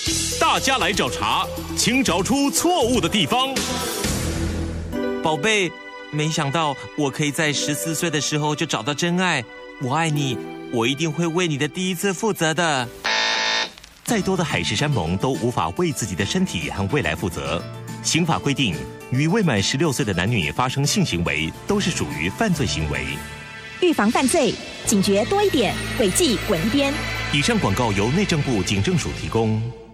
大家来找茬，请找出错误的地方。 宝贝，没想到我可以在14岁的时候就找到真爱。我爱你，我一定会为你的第一次负责的。 再多的海誓山盟都无法为自己的身体和未来负责。刑法规定，与未满16岁的男女发生性行为都是属于犯罪行为。 预防犯罪，警觉多一点，违纪滚一边。 以上广告由内政部警政署提供。